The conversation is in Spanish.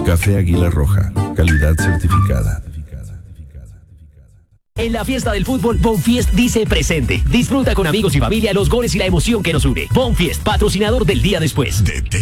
Café Águila Roja, calidad certificada. En la fiesta del fútbol, Bonfiest dice presente. Disfruta con amigos y familia los goles y la emoción que nos une. Bonfiest, patrocinador del día después.